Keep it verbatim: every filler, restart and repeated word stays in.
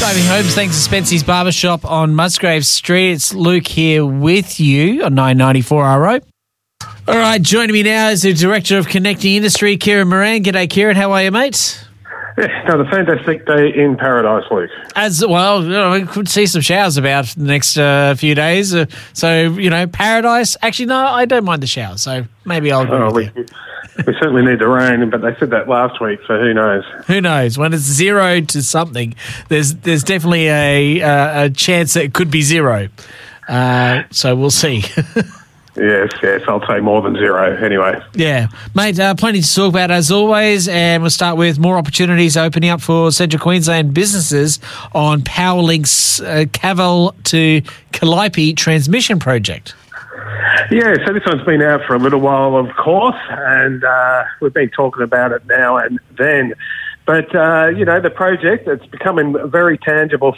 Driving Homes, thanks to Spency's Barbershop on Musgrave Street. It's Luke here with you on nine ninety-four R O. All right, joining me now is the Director of Connecting Industry, Kieran Moran. G'day, Kieran. How are you, mate? Yeah, another fantastic day in paradise, Luke. As well, you know, we could see some showers about the next uh, few days. Uh, so, you know, paradise. Actually, no, I don't mind the showers, so maybe I'll go oh, with we, you. we certainly need the rain, but they said that last week, so who knows? Who knows? When it's zero to something, there's there's definitely a uh, a chance that it could be zero. Uh, so we'll see. Yes, yes, I'll say more than zero anyway. Yeah. Mate, uh, plenty to talk about as always, and we'll start with more opportunities opening up for Central Queensland businesses on Powerlink's uh, Caval to Calliope transmission project. Yeah, so this one's been out for a little while, of course, and uh, we've been talking about it now and then. But, uh, you know, the project, it's becoming very tangible